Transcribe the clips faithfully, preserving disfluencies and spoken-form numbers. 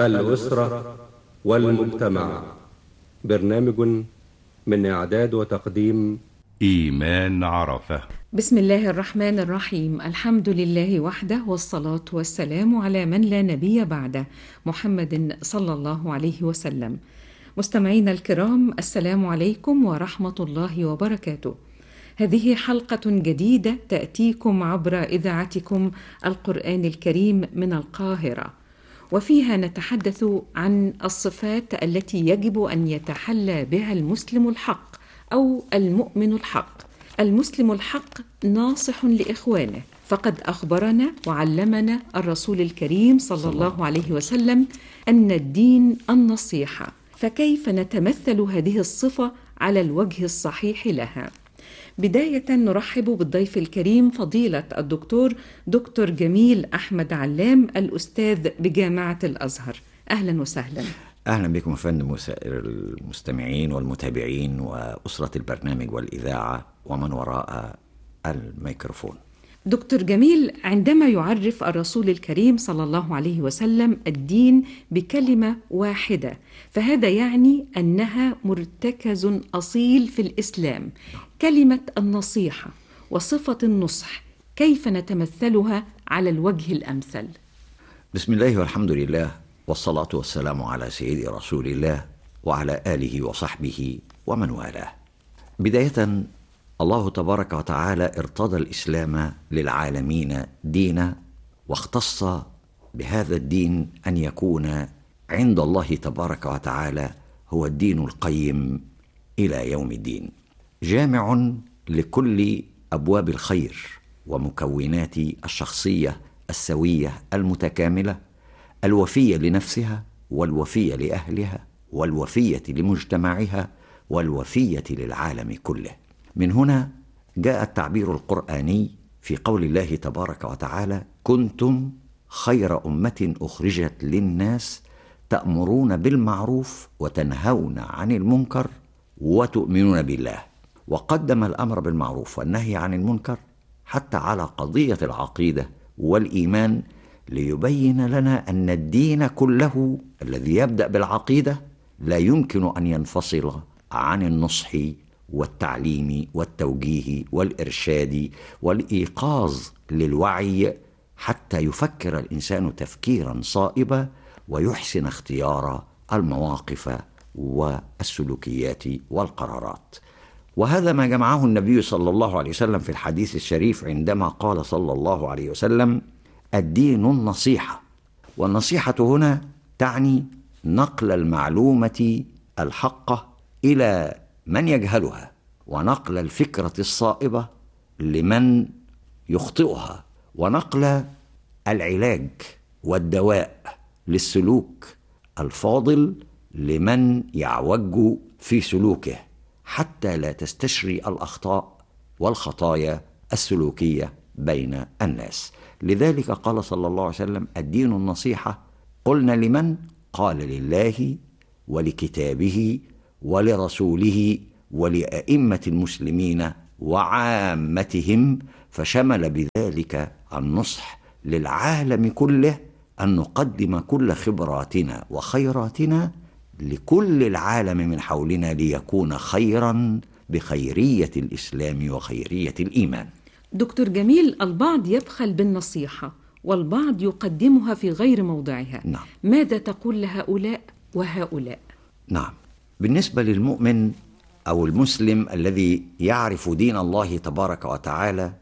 الأسرة والمجتمع. برنامج من إعداد وتقديم إيمان عرفة. بسم الله الرحمن الرحيم. الحمد لله وحده، والصلاة والسلام على من لا نبي بعده، محمد صلى الله عليه وسلم. مستمعينا الكرام، السلام عليكم ورحمة الله وبركاته. هذه حلقة جديدة تأتيكم عبر إذاعتكم القرآن الكريم من القاهرة، وفيها نتحدث عن الصفات التي يجب أن يتحلى بها المسلم الحق أو المؤمن الحق. المسلم الحق ناصح لإخوانه، فقد أخبرنا وعلمنا الرسول الكريم صلى الله عليه وسلم أن الدين النصيحة، فكيف نتمثل هذه الصفة على الوجه الصحيح لها؟ بداية نرحب بالضيف الكريم فضيلة الدكتور دكتور جميل أحمد علام، الأستاذ بجامعة الأزهر. أهلا وسهلا. أهلا بكم فندم وسائر المستمعين والمتابعين وأسرة البرنامج والإذاعة ومن وراء الميكروفون. دكتور جميل، عندما يعرف الرسول الكريم صلى الله عليه وسلم الدين بكلمة واحدة، فهذا يعني أنها مرتكز أصيل في الإسلام، كلمة النصيحة وصفة النصح، كيف نتمثلها على الوجه الأمثل؟ بسم الله والحمد لله، والصلاة والسلام على سيد رسول الله وعلى آله وصحبه ومن والاه. بداية، الله تبارك وتعالى ارتضى الإسلام للعالمين دينا، واختص بهذا الدين أن يكون عند الله تبارك وتعالى هو الدين القيم إلى يوم الدين، جامع لكل أبواب الخير ومكونات الشخصية السوية المتكاملة، الوفية لنفسها والوفية لأهلها والوفية لمجتمعها والوفية للعالم كله. من هنا جاء التعبير القرآني في قول الله تبارك وتعالى: كنتم خير أمة أخرجت للناس تأمرون بالمعروف وتنهون عن المنكر وتؤمنون بالله. وقدم الأمر بالمعروف والنهي عن المنكر حتى على قضية العقيدة والإيمان، ليبين لنا أن الدين كله الذي يبدأ بالعقيدة لا يمكن أن ينفصل عن النصح والتعليم والتوجيه والإرشاد والإيقاظ للوعي، حتى يفكر الإنسان تفكيرا صائبا ويحسن اختيار المواقف والسلوكيات والقرارات. وهذا ما جمعه النبي صلى الله عليه وسلم في الحديث الشريف عندما قال صلى الله عليه وسلم: الدين النصيحة. والنصيحة هنا تعني نقل المعلومة الحقة إلى من يجهلها، ونقل الفكرة الصائبة لمن يخطئها، ونقل العلاج والدواء للسلوك الفاضل لمن يعوج في سلوكه، حتى لا تستشري الأخطاء والخطايا السلوكية بين الناس. لذلك قال صلى الله عليه وسلم: الدين النصيحة. قلنا لمن؟ قال: لله ولكتابه ولرسوله ولأئمة المسلمين وعامتهم، فشمل بذلك النصح للعالم كله، أن نقدم كل خبراتنا وخيراتنا لكل العالم من حولنا ليكون خيرا بخيرية الإسلام وخيرية الإيمان. دكتور جميل، البعض يبخل بالنصيحة والبعض يقدمها في غير موضعها. نعم. ماذا تقول لهؤلاء وهؤلاء؟ نعم، بالنسبة للمؤمن أو المسلم الذي يعرف دين الله تبارك وتعالى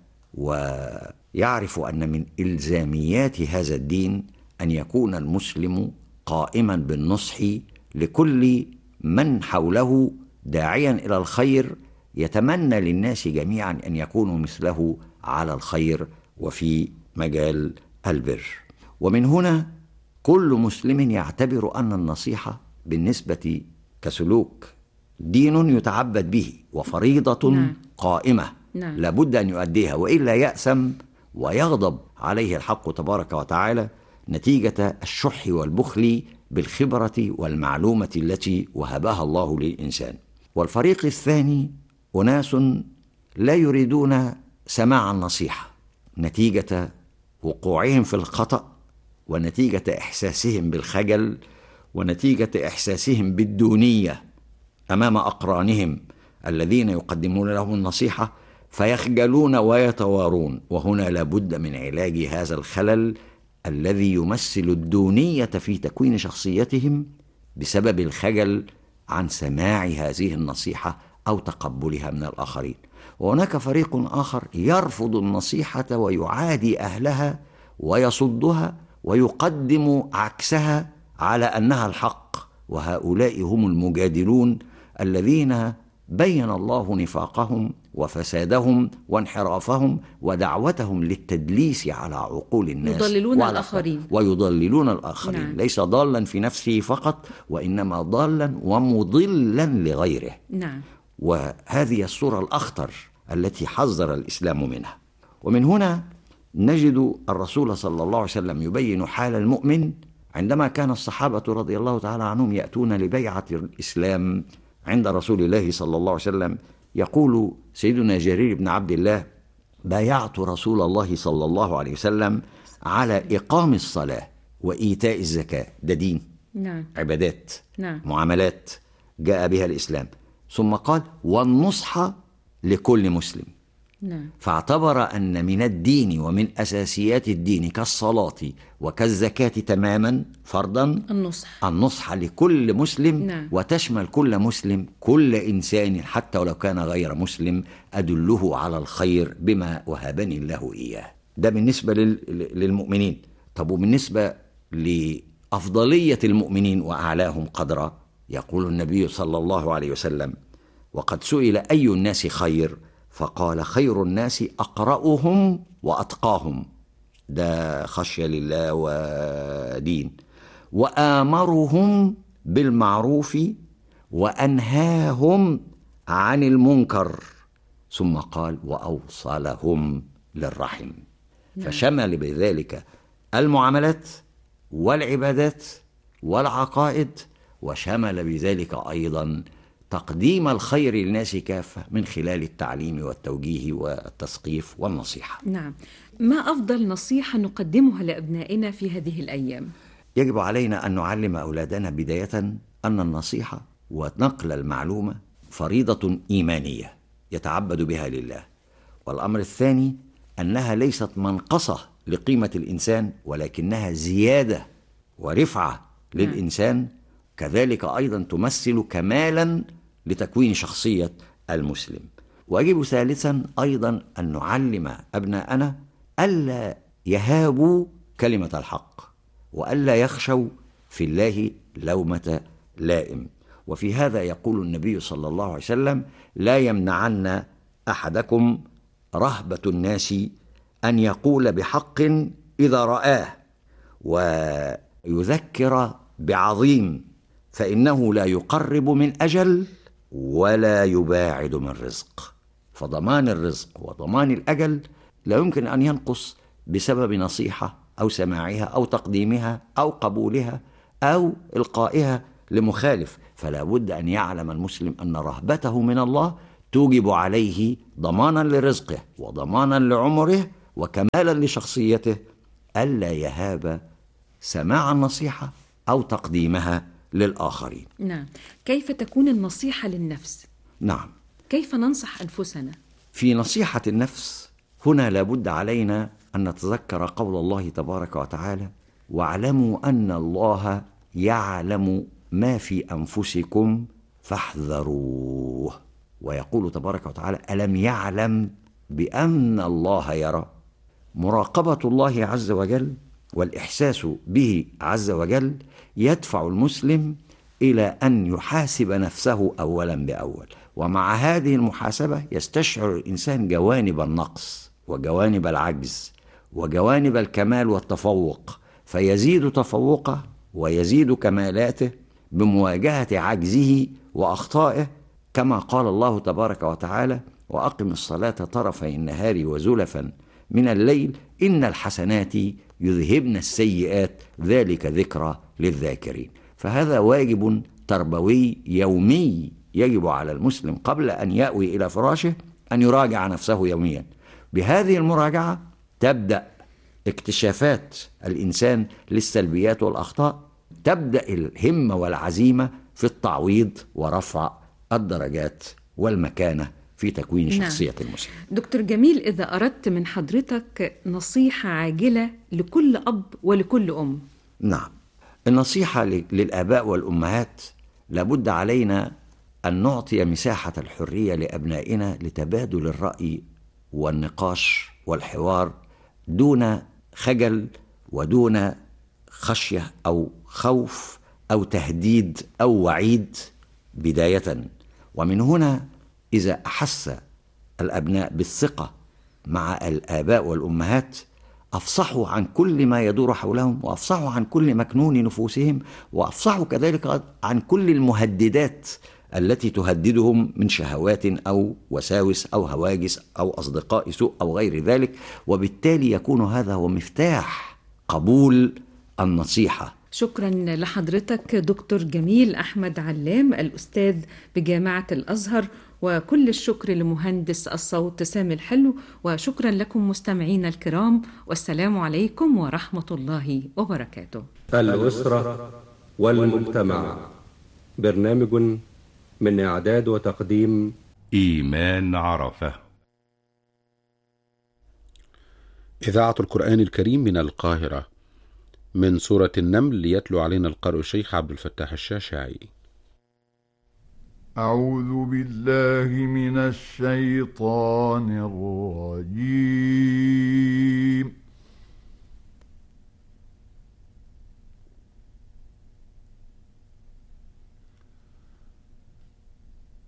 ويعرف أن من إلزاميات هذا الدين أن يكون المسلم قائما بالنصح لكل من حوله، داعيا إلى الخير، يتمنى للناس جميعا أن يكونوا مثله على الخير وفي مجال البر. ومن هنا كل مسلم يعتبر أن النصيحة بالنسبة كسلوك دين يتعبد به وفريضة نعم. قائمة نعم. لابد أن يؤديها، وإلا يأثم ويغضب عليه الحق تبارك وتعالى نتيجة الشح والبخل بالخبرة والمعلومة التي وهبها الله للإنسان. والفريق الثاني أناس لا يريدون سماع النصيحة نتيجة وقوعهم في الخطأ ونتيجة إحساسهم بالخجل ونتيجة إحساسهم بالدونية أمام أقرانهم الذين يقدمون لهم النصيحة، فيخجلون ويتوارون. وهنا لابد من علاج هذا الخلل الذي يمثل الدونية في تكوين شخصيتهم بسبب الخجل عن سماع هذه النصيحة أو تقبلها من الآخرين. وهناك فريق آخر يرفض النصيحة ويعادي أهلها ويصدها ويقدم عكسها على أنها الحق، وهؤلاء هم المجادلون الذين بين الله نفاقهم وفسادهم وانحرافهم ودعوتهم للتدليس على عقول الناس، يضللون الآخرين ويضللون الآخرين. نعم. ليس ضالا في نفسه فقط، وإنما ضالا ومضلا لغيره. نعم. وهذه الصورة الأخطر التي حذر الإسلام منها. ومن هنا نجد الرسول صلى الله عليه وسلم يبين حال المؤمن عندما كان الصحابة رضي الله تعالى عنهم يأتون لبيعة الإسلام عند رسول الله صلى الله عليه وسلم. يقول سيدنا جرير بن عبد الله: بايعت رسول الله صلى الله عليه وسلم على إقام الصلاة وإيتاء الزكاة. ده دين. نعم. عبادات. نعم. معاملات جاء بها الإسلام. ثم قال: والنصح لكل مسلم. نعم. فاعتبر أن من الدين ومن أساسيات الدين كالصلاة وكالزكاة تماما فرضا النصح النصح لكل مسلم. نعم. وتشمل كل مسلم، كل إنسان حتى ولو كان غير مسلم أدله على الخير بما وهبني الله إياه. ده بالنسبة للمؤمنين. طب وبالنسبة لأفضلية المؤمنين وأعلاهم قدرا، يقول النبي صلى الله عليه وسلم: وقد سئل أي الناس خير؟ فقال: خير الناس أقرأهم وأتقاهم، ده خشية لله ودين، وآمرهم بالمعروف وأنهاهم عن المنكر، ثم قال: وأوصلهم للرحم. فشمل بذلك المعاملات والعبادات والعقائد، وشمل بذلك أيضا تقديم الخير للناس كافة من خلال التعليم والتوجيه والتثقيف والنصيحة. نعم. ما أفضل نصيحة نقدمها لأبنائنا في هذه الأيام؟ يجب علينا أن نعلم أولادنا بداية أن النصيحة ونقل المعلومة فريضة إيمانية يتعبد بها لله. والأمر الثاني أنها ليست منقصة لقيمة الإنسان، ولكنها زيادة ورفعة للإنسان. كذلك أيضا تمثل كمالا لتكوين شخصية المسلم. ويجب ثالثا أيضا أن نعلم أبناءنا ألا يهابوا كلمة الحق، وألا يخشوا في الله لومة لائم. وفي هذا يقول النبي صلى الله عليه وسلم: لا يمنعن أحدكم رهبة الناس أن يقول بحق إذا رآه، ويذكر بعظيم، فإنه لا يقرب من أجل ولا يباعد من رزق. فضمان الرزق وضمان الأجل لا يمكن أن ينقص بسبب نصيحة أو سماعها أو تقديمها أو قبولها أو إلقائها لمخالف. فلا بد أن يعلم المسلم أن رهبته من الله توجب عليه ضمانا لرزقه وضمانا لعمره وكمالا لشخصيته، ألا يهاب سماع النصيحة أو تقديمها للآخرين. نعم. كيف تكون النصيحة للنفس؟ نعم. كيف ننصح أنفسنا؟ في نصيحة النفس هنا لابد علينا أن نتذكر قول الله تبارك وتعالى: واعلموا أن الله يعلم ما في أنفسكم فاحذروه. ويقول تبارك وتعالى: ألم يعلم بأن الله يرى. مراقبة الله عز وجل والإحساس به عز وجل يدفع المسلم إلى أن يحاسب نفسه أولا بأول، ومع هذه المحاسبة يستشعر الإنسان جوانب النقص وجوانب العجز وجوانب الكمال والتفوق، فيزيد تفوقه ويزيد كمالاته بمواجهة عجزه وأخطائه، كما قال الله تبارك وتعالى: وأقم الصلاة طرفي النهار وزلفا من الليل إن الحسنات يذهبن السيئات ذلك ذكرى للذاكرين. فهذا واجب تربوي يومي يجب على المسلم قبل أن يأوي إلى فراشه أن يراجع نفسه يوميا. بهذه المراجعة تبدأ اكتشافات الإنسان للسلبيات والأخطاء، تبدأ الهمة والعزيمة في التعويض ورفع الدرجات والمكانة في تكوين شخصية نعم. المسلم. دكتور جميل، إذا أردت من حضرتك نصيحة عاجلة لكل أب ولكل أم. نعم، النصيحة للآباء والأمهات: لابد علينا أن نعطي مساحة الحرية لأبنائنا لتبادل الرأي والنقاش والحوار دون خجل ودون خشية أو خوف أو تهديد أو وعيد بداية. ومن هنا إذا أحس الأبناء بالثقة مع الآباء والأمهات أفصحوا عن كل ما يدور حولهم، وأفصحوا عن كل مكنون نفوسهم، وأفصحوا كذلك عن كل المهددات التي تهددهم من شهوات أو وساوس أو هواجس أو أصدقاء سوء أو غير ذلك. وبالتالي يكون هذا هو مفتاح قبول النصيحة. شكرا لحضرتك دكتور جميل أحمد علام، الأستاذ بجامعة الأزهر، وكل الشكر لمهندس الصوت سامي الحلو، وشكرا لكم مستمعينا الكرام، والسلام عليكم ورحمة الله وبركاته. الأسرة والمجتمع، برنامج من إعداد وتقديم إيمان عرفة. إذاعة القرآن الكريم من القاهرة، من سورة النمل يتلو علينا القارئ الشيخ عبد الفتاح الشاشعي. أعوذ بالله من الشيطان الرجيم.